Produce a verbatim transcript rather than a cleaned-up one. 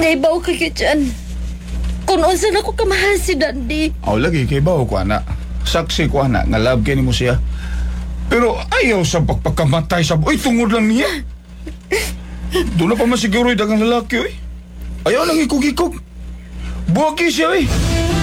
Naibaw ka ka dyan. Kung unsan ako kamahal si Dandy. Aw lagi kay bawo ko ana. Saksi ko ana nga love kay nimo siya. Pero ayaw sa pagpagkamatay sa boy tungod lang niya. Doon na pa masiguro yung dagang lalaki, oy. Ayaw nang ikog-ikog. Buwagi siya, eh.